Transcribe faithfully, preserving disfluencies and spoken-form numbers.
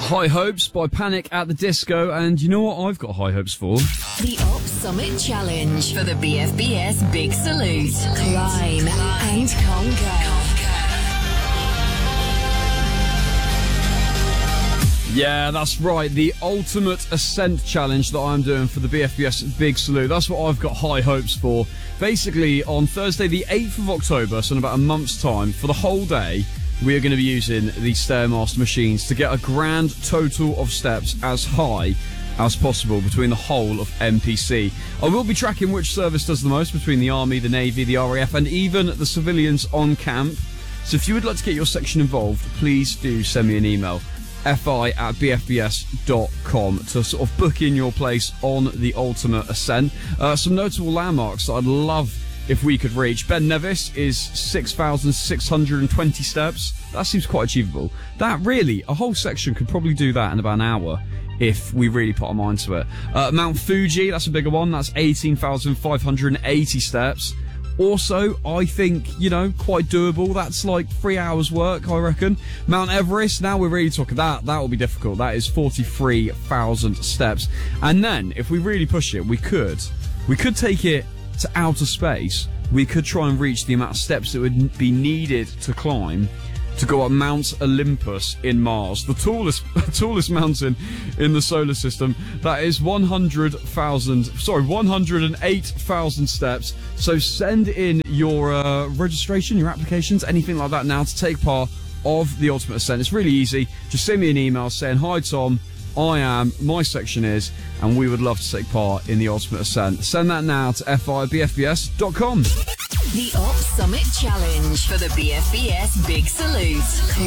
High Hopes by Panic at the Disco, and you know what I've got high hopes for? The Op Summit Challenge for the B F B S Big Salute. Climb and conquer. Yeah, that's right, the Ultimate Ascent Challenge that I'm doing for the B F B S Big Salute. That's what I've got high hopes for. Basically, on Thursday the eighth of October, so in about a month's time, for the whole day, we are going to be using the Stairmaster machines to get a grand total of steps as high as possible between the whole of N P C. I will be tracking which service does the most between the Army, the Navy, the R A F, and even the civilians on camp. So if you would like to get your section involved, please do send me an email. fi at b f b s dot com to sort of book in your place on the Ultimate Ascent. Uh, some notable landmarks that I'd love if we could reach. Ben Nevis is six thousand six hundred twenty steps. That seems quite achievable. That really, a whole section could probably do that in about an hour if we really put our mind to it. Uh, Mount Fuji, that's a bigger one. That's eighteen thousand five hundred eighty steps. Also, I think, you know, quite doable. That's like three hours work, I reckon. Mount Everest, now we're really talking that. That will be difficult. That is forty-three thousand steps. And then, if we really push it, we could, we could take it to outer space. We could try and reach the amount of steps that would be needed to climb to go up Mount Olympus in Mars, the tallest tallest mountain in the solar system. That is one hundred thousand, sorry, one hundred eight thousand steps. So send in your uh, registration, your applications, anything like that now to take part of the Ultimate Ascent. It's really easy. Just send me an email saying, "Hi Tom, I am, my section is," and we would love to take part in the Ultimate Ascent. Send that now to fi at b f b s dot com. The Op Summit Challenge for the B F B S Big Salute.